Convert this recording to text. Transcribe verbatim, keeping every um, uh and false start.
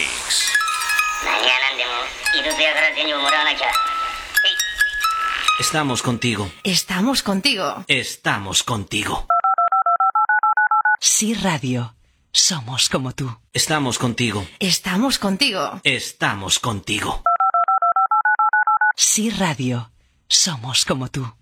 Mix. Estamos contigo. Estamos contigo. Estamos contigo. Sí Radio. Somos como tú. Estamos contigo. Estamos contigo. Estamos contigo. Sí Radio. Somos como tú.